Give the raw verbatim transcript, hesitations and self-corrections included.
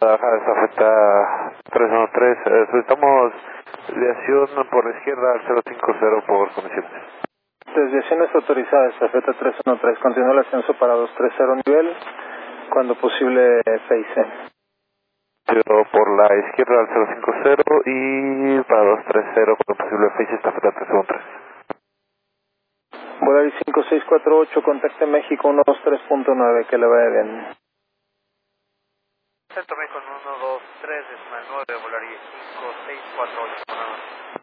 Guadalajara, estafeta tres uno tres, eh, solicitamos desviación por la izquierda al cero cinco cero por condiciones. Desviaciones autorizadas, estafeta tres uno tres, continúa el ascenso para dos tres cero nivel, cuando posible face. Yo por la izquierda al cero cinco cero y para dos tres cero cuando posible face, estafeta tres uno tres. Volaris cinco seis cuatro ocho, contacte México uno dos tres punto nueve, que le vaya bien. Centro México uno dos tres, decimal nueve, Volaris cinco seis cuatro ocho.